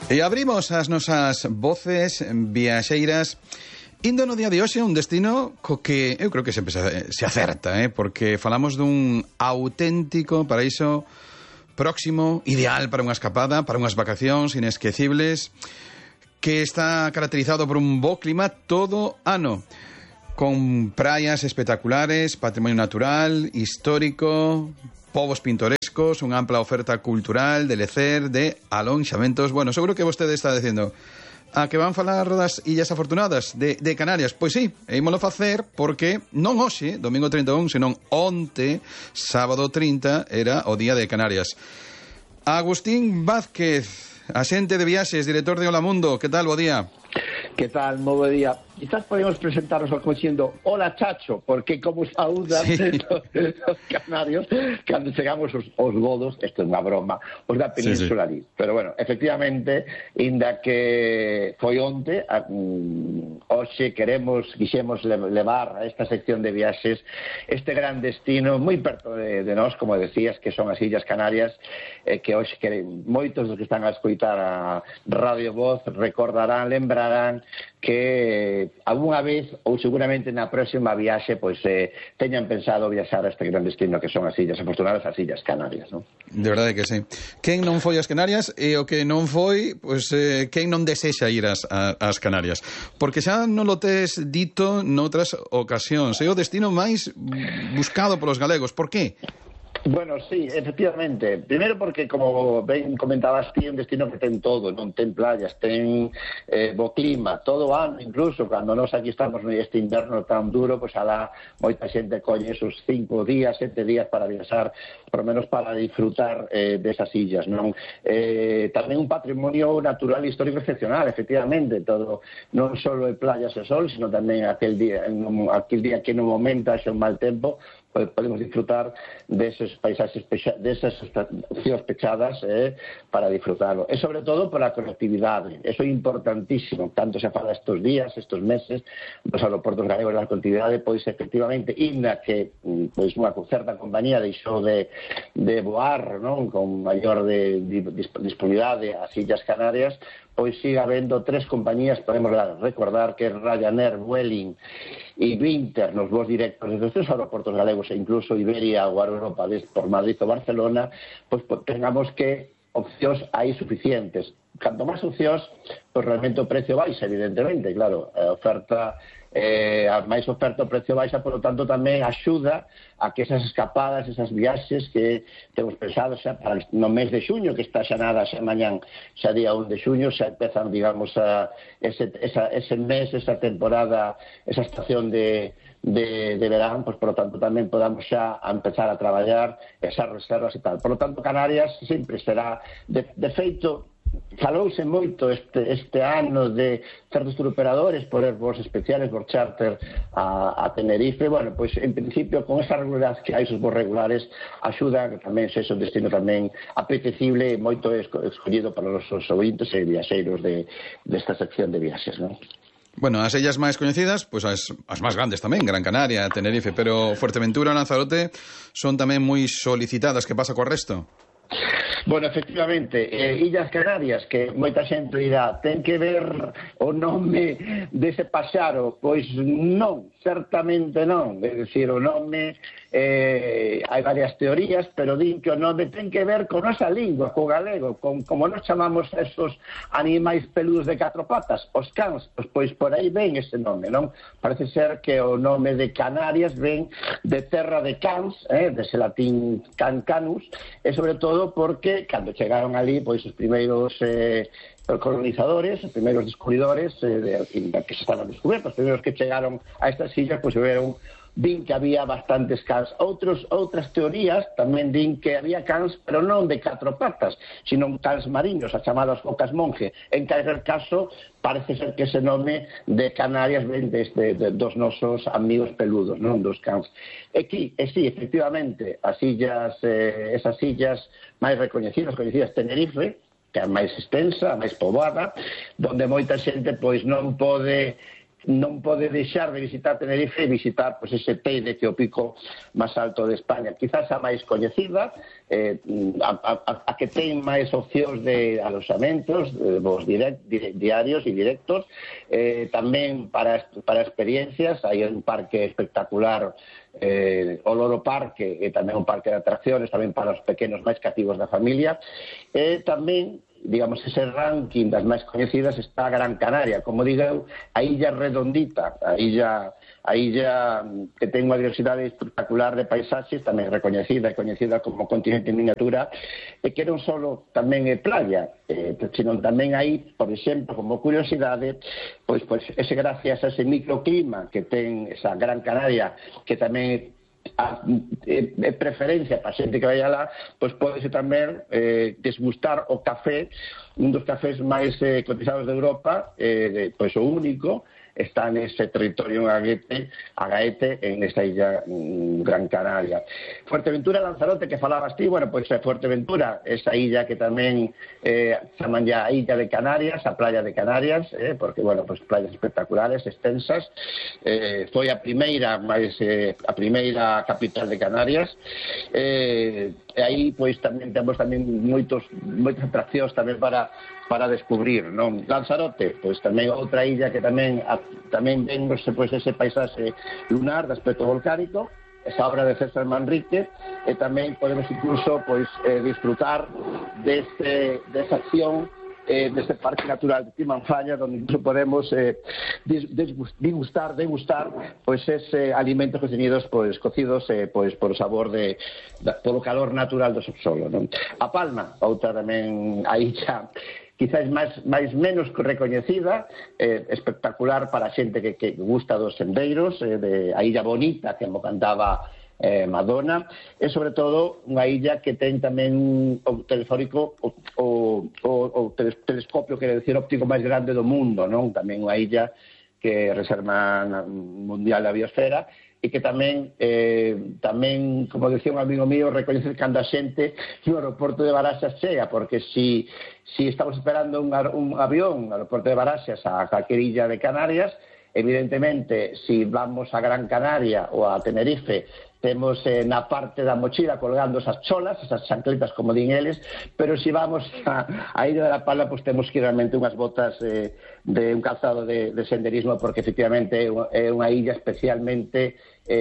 E abrimos as nosas voces viaxeiras indo no día de hoxe un destino co que eu creo que sempre se acerta, porque falamos dun auténtico paraíso próximo, ideal para unha escapada, para unhas vacacións inesquecibles, que está caracterizado por un bo clima todo ano, con praias espectaculares, patrimonio natural, histórico, povos pintorescos, unha ampla oferta cultural, de lecer, de alonxamentos. Bueno, seguro que vostede está dicindo a que van falar das Illas Afortunadas de Canarias. Pois sí, ímolo facer porque non hoxe, domingo 31, senón onte, sábado 30, era o día de Canarias. Agustín Vázquez, axente de viaxes, director de Hola Mundo, que tal, bo día? Que tal, moi bo día. Quizás podemos presentarnos como diciendo hola Chacho, porque como saúdan os canarios cando chegamos os godos, isto é unha broma, os da Península ali. Pero bueno, efectivamente, inda que foi onte, hoxe quixemos levar a esta sección de viaxes este gran destino moi perto de nós, como decías, que son as Illas Canarias, que hoxe moitos dos que están a escoitar a Radio Voz recordarán, lembrarán que algunha vez ou seguramente na próxima viaxe pois teñan pensado viaxar a este gran destino que son as Illas Afortunadas, as Illas Canarias, non? De verdade que sí. Quen non foi ás Canarias e o que non foi, pois quen non desexa ir ás Canarias? Porque xa non lo tes dito noutras ocasións, é o destino máis buscado polos galegos. Por qué? Bueno, sí, efectivamente. Primeiro porque, como ben comentabas ti, é un destino que ten todo, non ten playas, ten bo clima, todo o ano, incluso cando nós aquí estamos neste inverno tan duro, pois alá moita xente colle esos 5 días, 7 días para viaxar, por lo menos para disfrutar desas illas, non? Tamén un patrimonio natural e histórico excepcional, efectivamente, todo, non só é playas e sol, sino tamén aquel día que no momento haxe un mal tempo, podemos disfrutar deses paisaxes, desas estacións pechadas para disfrutarlo. E sobre todo pola conectividade. Eso é importantísimo. Tanto se fala estes días, estes meses, dos aeroportos galegos da conectividade, pois efectivamente, inda que pois unha certa compañía deixou de voar, non, con maior disponibilidade ás Illas Canarias, pois siga habendo 3 compañías, podemos recordar que Ryanair, Vueling e Vinter nos voos directos desde os 3 aeroportos galegos e incluso Iberia ou Europa por Madrid ou Barcelona, pois tengamos que opcións aí suficientes. Canto máis opcións, pois realmente o precio baixa, evidentemente, claro, a oferta máis oferta o precio baixa, por lo tanto tamén axuda a que esas escapadas, esas viaxes que temos pensado xa para no mes de xuño, que está xa nada, xa mañán, xa día 1 de xuño, xa empezan, digamos, ese mes, esa temporada, esa estación de verán, pues por lo tanto tamén podamos xa empezar a traballar esas reservas e tal. Por lo tanto, Canarias sempre será, de feito, falouse moito este ano de certos turoperadores por voos especiales, por charter a Tenerife. Bueno, pois en principio con esa regularidade que hai, esos voos regulares, axuda que tamén sexa un destino tamén apetecible e moito escollido para os ouvintes e viaxeiros desta sección de viaxes, non? Bueno, as illas máis coñecidas, pois as máis grandes tamén, Gran Canaria, Tenerife, pero Fuerteventura e Lanzarote son tamén moi solicitadas. Que pasa co resto? Bueno, efectivamente, Illas Canarias, que moita xente dirá, ten que ver o nome dese paxaro, pois non, certamente non, é dicir, o nome, hai varias teorías, pero din que o nome ten que ver con nosa lingua, co galego, como nos chamamos esos animais peludos de 4 patas, os cans, pois por aí ven ese nome, non? Parece ser que o nome de Canarias ven de terra de cans, dese latín canus, e sobre todo porque cando chegaron ali, pois os primeiros colonizadores, os primeiros descubridores que se estaban descubertos, os primeiros que chegaron a estas illas, pois vin que había bastantes cans. Outras teorías tamén din que había cans, pero non de 4 patas, sino cans mariños, as chamadas focas monje. En calquer caso, parece ser que ese nome de Canarias ven dos nosos amigos peludos, non dos cans. E sí, efectivamente, as illas, esas illas máis coñecidas, Tenerife, que é a máis extensa, a máis poboada, donde moita xente pois non pode non pode deixar de visitar Tenerife e visitar pois, ese Teide, que é o pico máis alto de España. Quizás a máis coñecida, a que ten máis opcións de alojamentos, vos diarios e directos, tamén para experiencias. Hai un parque espectacular, o Loro Parque, e tamén un parque de atracciones tamén para os pequenos máis cativos da familia. Tamén, digamos, ese ranking das máis coñecidas está Gran Canaria, como digo, a illa redondita, a illa que ten unha diversidade espectacular de paisaxes, tamén recoñecida e coñecida como continente en miniatura, e que non só tamén é playa, sino tamén hai, por exemplo, como curiosidade, pois ese gracias a ese microclima que ten esa Gran Canaria, que tamén é preferencia para a xente que vai alá, pois podese tamén desgustar o café, un dos cafés máis cotizados de Europa, pois o único, está nese territorio en Agaete, en esta illa Gran Canaria. Fuerteventura, Lanzarote, que falabas ti, bueno, pois Fuerteventura, esa illa que tamén chaman ya a illa de Canarias, a playa de Canarias, porque, bueno, pois playas espectaculares, extensas, foi a primeira a capital de Canarias, e aí, pois, tamén temos moitas atraccións tamén para descubrir, non? Lanzarote, pois tamén outra illa que tamén vemos pois ese paisaxe lunar de aspecto volcánico, esa obra de César Manrique, e tamén podemos incluso pois disfrutar desa acción deste Parque Natural de Timanfaya, donde incluso podemos degustar pois ese alimentos cocidos pois por o sabor polo calor natural do subsolo, non? A Palma, outra tamén a illa quizás máis menos recoñecida, espectacular para a xente que gusta dos sendeiros, a Illa Bonita, que mo cantaba Madonna, e sobre todo unha illa que ten tamén o telefórico, o telescopio, quere decir, óptico máis grande do mundo, non? Tamén unha illa que é reserva mundial da biosfera, e que tamén, como decía un amigo mío, recoñece cando a xente no aeroporto de Baraxas chega, porque si estamos esperando un avión no aeroporto de Baraxas a calquer illa de Canarias, evidentemente, si vamos a Gran Canaria ou a Tenerife, temos na parte da mochila colgando esas cholas, esas chancletas, como din eles, pero si vamos a Illa de la Palma, pues temos que ir realmente unhas botas de un calzado de senderismo, porque efectivamente é unha illa especialmente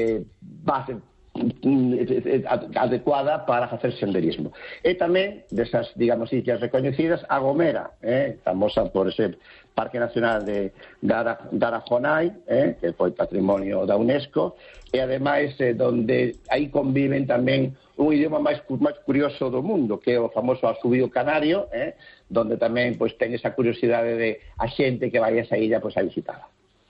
adecuada para facer senderismo. E tamén desas, digamos, illas recoñecidas, a Gomera, famosa por ese Parque Nacional de Arajonai, que foi patrimonio da UNESCO, e ademais donde aí conviven tamén un idioma máis curioso do mundo, que é o famoso asubío canario, donde tamén pois ten esa curiosidade de a xente que vai a esa illa pois a visitarla.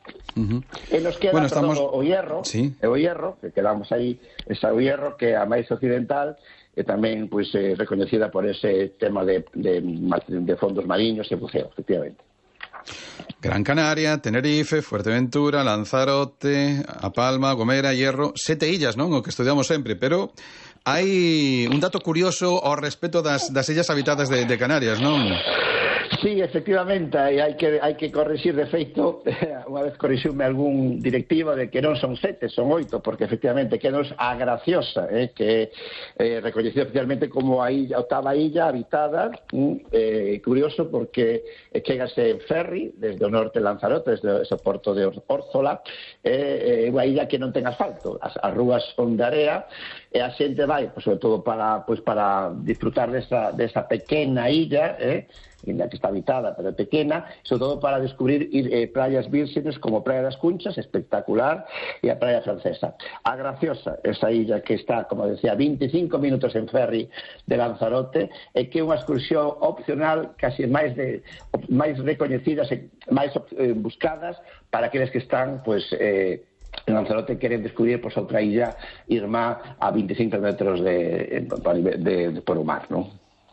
E nos queda o Hierro, sí. O Hierro, que quedamos aí, esa o Hierro, que é a máis occidental, e tamén pois recoñecida por ese tema de fondos mariños e buceo, efectivamente. Gran Canaria, Tenerife, Fuerteventura, Lanzarote, A Palma, Gomera, Hierro, 7 illas, non? O que estudiamos sempre, pero hai un dato curioso ao respecto das illas habitadas de Canarias, non? Sí, efectivamente, hai que corrixir, de feito, unha vez corrixiume algún directivo de que non son 7, son 8, porque efectivamente quedos a Graciosa, que é recoñecida oficialmente como a octava illa habitada, curioso porque chegase en ferry desde o norte de Lanzarote, desde o porto de Órzola, é unha illa que non ten asfalto, as rúas son de area, e a xente vai, sobre todo para disfrutar desa pequena illa, que está habitada, pero pequena, sobre todo para descubrir playas vírgenes como Praia das Cunchas, espectacular, e a Praia Francesa. A Graciosa, esa illa que está, como decía, 25 minutos en ferry de Lanzarote, e que é unha excursión opcional, casi máis recoñecidas e máis buscadas para aqueles que están, pois, en Lanzarote queren descubrir pois outra illa irmá a 25 metros por o mar, non?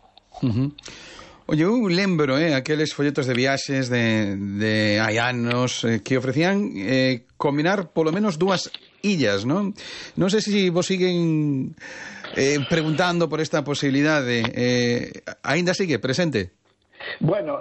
Oye, eu lembro aqueles folletos de viaxes de hai anos que ofrecían combinar polo menos 2 illas, non? Non sei se vos siguen preguntando por esta posibilidade. Aínda sigue presente? Bueno,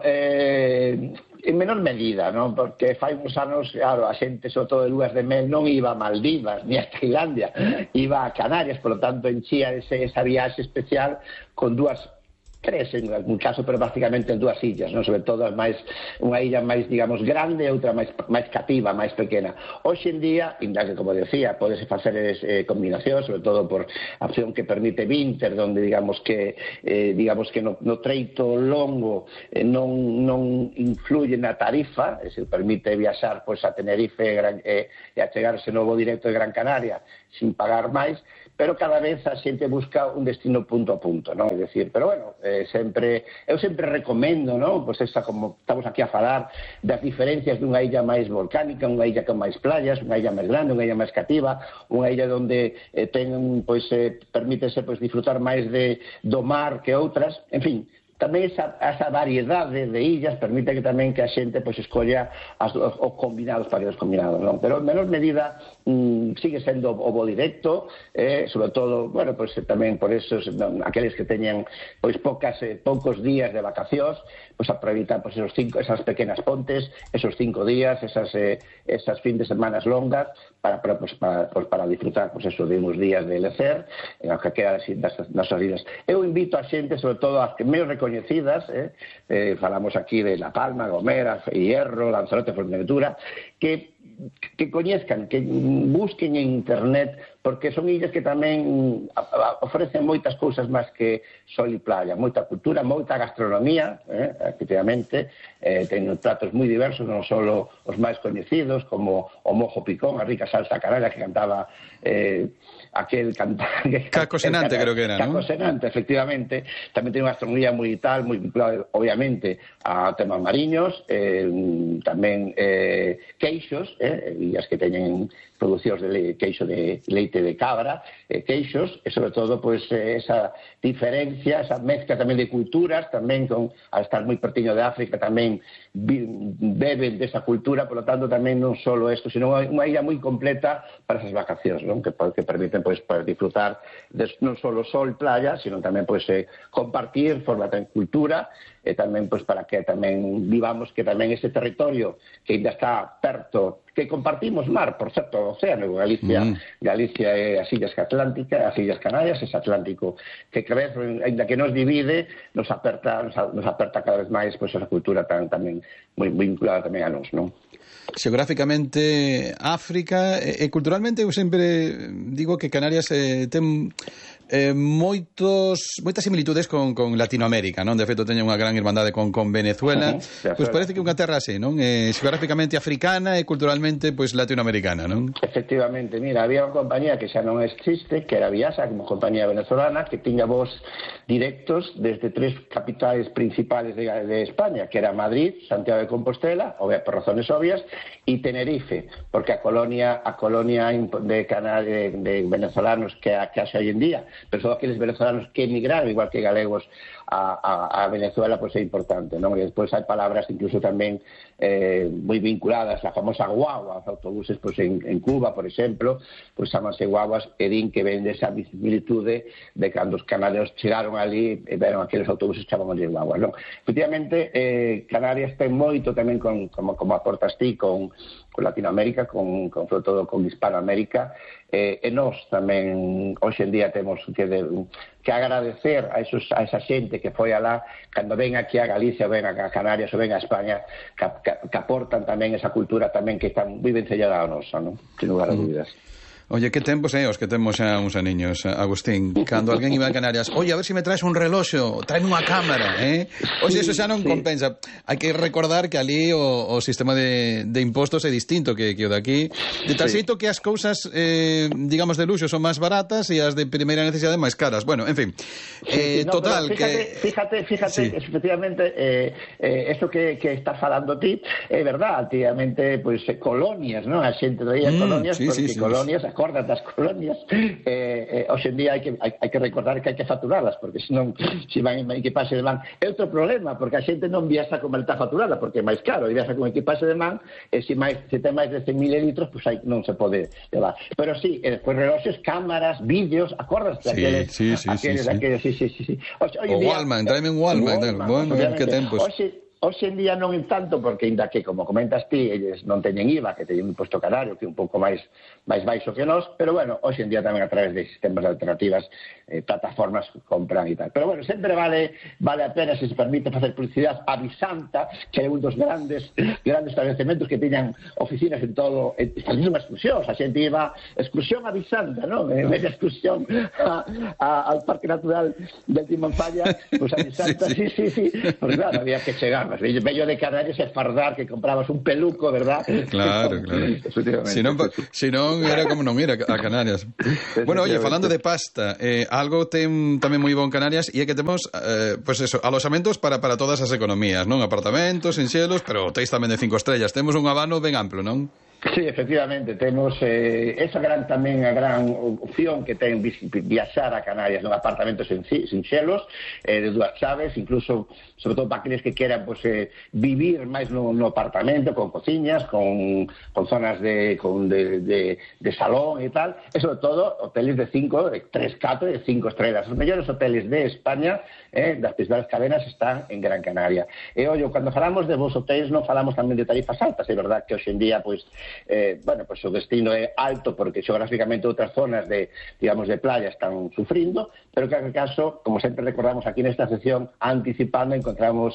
en menor medida, non? Porque fai uns anos, claro, a xente, sobre todo de luas de mel, non iba a Maldivas ni a Tailandia, iba a Canarias, por lo tanto enchía esa viaxe especial con tres en algún caso, pero prácticamente en dúas illas, non? Sobre todo unha illa máis, digamos, grande e outra máis cativa, máis pequena. Hoxe en día, ainda que, como decía, podese facer combinacións, sobre todo por a opción que permite Vinter, onde digamos que no treito longo non influye na tarifa, se permite viaxar pois a Tenerife e a chegarse no voo directo de Gran Canaria sin pagar máis, pero cada vez a xente busca un destino punto a punto, non? É dicir, pero bueno, eu sempre recomendo, non? Pois esa, como estamos aquí a falar, das diferencias dunha illa máis volcánica, unha illa con máis playas, unha illa máis grande, unha illa máis cativa, unha illa onde permítese disfrutar máis do mar que outras, en fin. Tamén esa variedade de illas permite que tamén que a xente escolla os combinados para os combinados, non? Pero en menor medida sigue sendo o voo directo, sobre todo, bueno, tamén por esos, aqueles que teñan poucos días de vacacións, aproveitar esas pequenas pontes, esos 5 días, esas fin de semanas longas para disfrutar de uns días de lecer, en o que queda das nosas vidas. Eu invito a xente, sobre todo as que menos recoñecidas, falamos aquí de La Palma, Gomera, Hierro, Lanzarote, Fuerteventura, que coñezcan, que busquen en internet, porque son illas que tamén ofrecen moitas cousas máis que sol e playa, moita cultura, moita gastronomía, efectivamente, teñen pratos moi diversos, non só os máis coñecidos, como o mojo picón, a rica salsa canaria que cantaba aquel cantante... Caco Senante, creo que era, ¿no? Caco Senante, efectivamente. Tamén ten unha gastronomía moi vinculada, obviamente, a temas mariños, tamén queixos, illas que teñen producións de queixo de leite de cabra, queixos, e sobre todo esa diferencia, esa mezcla tamén de culturas, tamén al estar moi pertiño de África tamén beben desa cultura, por lo tanto tamén non só isto, sino unha illa moi completa para esas vacacións, non? Que permiten disfrutar non só sol, playa, sino tamén compartir, formar cultura, e tamén para que tamén vivamos que tamén ese territorio que ainda está perto, que compartimos mar, por certo, o océano, Galicia e as Illas Atlánticas, as Illas Canarias, ese Atlántico que crece, ainda que nos divide, nos aperta cada vez máis esa cultura tamén moi vinculada tamén a nós, non? Xeográficamente África e culturalmente eu sempre digo que Canarias ten moitas similitudes con Latinoamérica, non? De feito teñen unha gran irmandade con Venezuela, pois parece que unha terra así, non? Xeográficamente africana e culturalmente latinoamericana, non? Efectivamente, mira, había unha compañía que xa non existe, que era Viasa, como compañía venezolana, que tiña voos directos desde 3 capitales principales de España, que era Madrid, Santiago de Compostela, por razones obvias, e Tenerife, porque a colonia de venezolanos que haxe hoy en día, pero son aqueles venezolanos que emigraron, igual que galegos, a Venezuela, é importante, non? E despois hai palabras incluso tamén moi vinculadas, a famosa guagua, os autobuses en Cuba, por exemplo, chamanse guaguas, e din que ven desa similitude de cando os canarios chegaron ali e veron aqueles autobuses que chamaban de guaguas, non? Efectivamente, Canarias ten moito tamén, como aportas ti, con Latinoamérica, sobre todo con Hispanoamérica, e nós tamén hoxe en día temos que agradecer a esa xente que foi alá, cando ven aquí a Galicia, ven a Canarias ou ven a España, que aportan tamén esa cultura tamén que está moi ben sellada a nosa, non? Sin lugar a dúbidas. Oye, que tempos os que temos xa uns aniños, Agustín. Cando alguén iba a Canarias, oye, a ver se me traes un reloxo, traeme unha cámara, Oxe, eso xa non compensa. Hai que recordar que ali o sistema de impostos é distinto que o de aquí. De tal xeito que as cousas, digamos, de luxo son máis baratas e as de primeira necesidade máis caras. Bueno, en fin. Total, fíjate, efectivamente, eso que estás falando ti, é verdad, antigamente, colonias, non? A xente traía colonias, porque colonias, as acordas das colonias, hoxe en día hai que recordar que hai que facturalas, porque senón se van en equipaxe de man é outro problema, porque a xente non viaxa con maleta facturada, porque é máis caro, e viaxa con equipaxe de man, e se ten máis de 100 mililitros, pois aí non se pode levar. Pero sí, despois reloxes, cámaras, vídeos, acordas? Sí. O Wallman, tráeme un Wallman. Bueno, que tempos. Hoxe en día non en tanto, porque ainda que, como comentas ti, eles non teñen IVA, que teñen un imposto canario, que é un pouco máis baixo que nós, pero bueno, hoxe en día tamén a través de sistemas alternativas, plataformas que compran e tal. Pero bueno, sempre vale a pena, se permite, facer publicidade a Visanta, que é un dos grandes estabelecementos que teñan oficinas en todo, facendo unha excursión, a xente iba excursión a Visanta, non? En vez de excursión ao Parque Natural de Timanfaya, pues a Visanta, sí, porque claro, había que chegar. Bello de Canarias é fardar, que comprabas un peluco, verdad? Claro. Si non era como non ir a Canarias. Bueno, oye, falando de pasta, algo ten tamén moi bon Canarias, e é que temos, pues eso, alosamentos para todas as economías, non? Apartamentos, enxelos, pero hotéis tamén de 5 estrellas. Temos un abano ben amplo, non? Sí, efectivamente, temos esa gran opción que ten viaxar a Canarias, non? Apartamentos sinxelos, de 2 chaves, incluso, sobre todo para aqueles que queran vivir máis no apartamento, con cociñas, con zonas de salón e tal, e sobre todo hoteles de 5, de 3, 4 e 5 estrellas. Os mellores hoteles de España, das principales cadenas, están en Gran Canaria. E, ollo, cando falamos de vos hotéis, non falamos tamén de tarifas altas, é verdad que hoxe en día, pois, o destino é alto porque xeográficamente outras zonas de playa están sufrindo, pero que en caso, como sempre recordamos aquí nesta sección, anticipando encontramos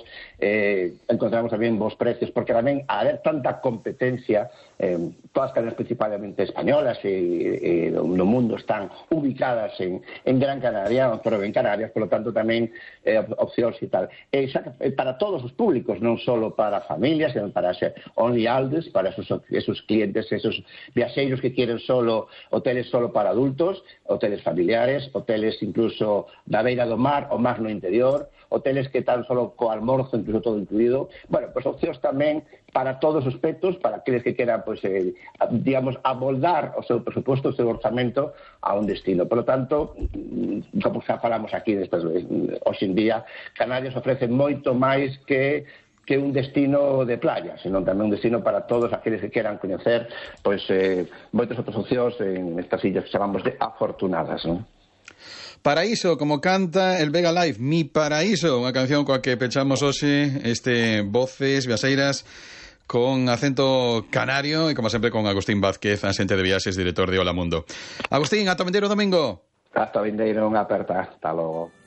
tamén vos precios, porque tamén a haber tanta competencia, todas as cadenas principalmente españolas e no mundo están ubicadas en Gran Canaria, pero en Canarias, por lo tanto tamén opcións e tal. Para todos os públicos, non só para familias, sino para only adults, para esos clientes, esos viaxeiros que quieren hoteles solo para adultos, hoteles familiares, hoteles incluso da beira do mar ou máis no interior, hoteles que tan solo co almorzo, incluso todo incluído. Bueno, pues opcións tamén para todos os aspectos, para aqueles que queran, pues, amoldar o seu presuposto, o seu orzamento a un destino. Por lo tanto, como xa falamos aquí, hoxe en día, Canarias ofrece moito máis que un destino de playa, senón tamén un destino para todos aqueles que queran coñecer, pois, moitas outras opcións en estas illas que chamamos de afortunadas, non? Paraíso, como canta el Vega Live, Mi Paraíso, unha canción coa que pechamos hoxe Voces Viaxeiras con acento canario e, como sempre, con Agustín Vázquez, axente de viaxes, director de Hola Mundo. Agustín, ata o vindeiro domingo. Hasta o vindeiro, unha aperta. Hasta logo.